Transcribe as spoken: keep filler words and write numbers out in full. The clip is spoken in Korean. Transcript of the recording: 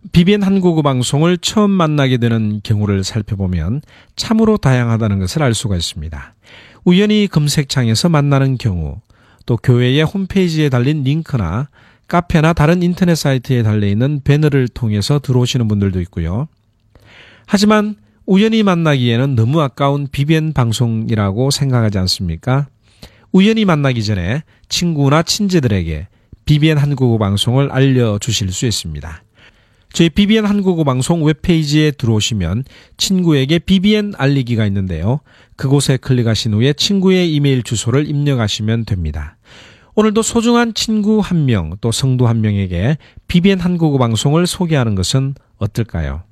비비엔 한국어 방송을 처음 만나게 되는 경우를 살펴보면 참으로 다양하다는 것을 알 수가 있습니다. 우연히 검색창에서 만나는 경우, 또 교회의 홈페이지에 달린 링크나 카페나 다른 인터넷 사이트에 달려있는 배너를 통해서 들어오시는 분들도 있고요. 하지만 우연히 만나기에는 너무 아까운 비비엔 방송이라고 생각하지 않습니까? 우연히 만나기 전에 친구나 친지들에게 비비엔 한국어 방송을 알려주실 수 있습니다. 저희 비비엔 한국어 방송 웹페이지에 들어오시면 친구에게 비비엔 알리기가 있는데요. 그곳에 클릭하신 후에 친구의 이메일 주소를 입력하시면 됩니다. 오늘도 소중한 친구 한 명, 또 성도 한 명에게 비비엔 한국어 방송을 소개하는 것은 어떨까요?